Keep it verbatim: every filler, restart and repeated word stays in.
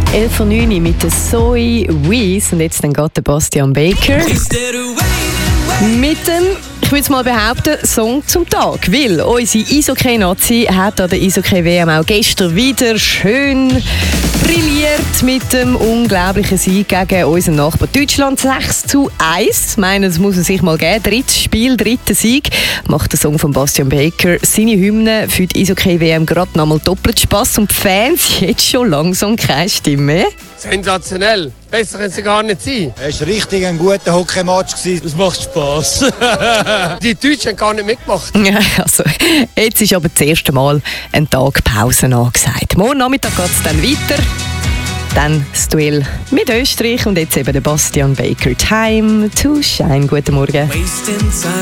elf von neun mit der Zoe Wees und jetzt dann geht der Bastian Baker mit dem, ich würde mal behaupten, Song zum Tag. Weil unsere Eishockey-Nazi hat an der Eishockey-W M auch gestern wieder schön brilliert mit dem unglaublichen Sieg gegen unseren Nachbar Deutschland. sechs zu eins. Ich meine, das muss man sich mal geben. Drittes Spiel, dritter Sieg. Macht der Song von Bastian Baker seine Hymne für die Eishockey-W M gerade nochmal doppelt Spass. Und die Fans jetzt schon langsam keine Stimme mehr. Sensationell. Besser können sie gar nicht sein. Es war richtig ein guter Hockeymatch. Das macht Spass. Die Deutschen haben gar nicht mitgemacht. Ja, also, jetzt ist aber das erste Mal ein Tag Pause angesagt. Morgen Nachmittag geht es dann weiter. Dann das Duell mit Österreich und jetzt eben der Bastian Baker. Time to shine. Guten Morgen.